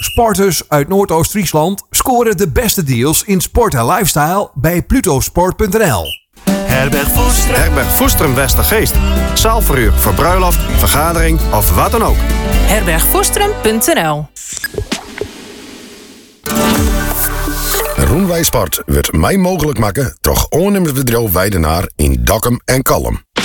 Sporters uit Noordoost-Friesland scoren de beste deals in sport en lifestyle bij plutosport.nl. Herberg Voestrum Westergeest. Zaalverhuur voor bruiloft, vergadering of wat dan ook. herbergvoestrum.nl. Roenwij Sport wordt mij mogelijk maken toch ondernemersbedrijf Weidenaar in Dokkum en Kalm.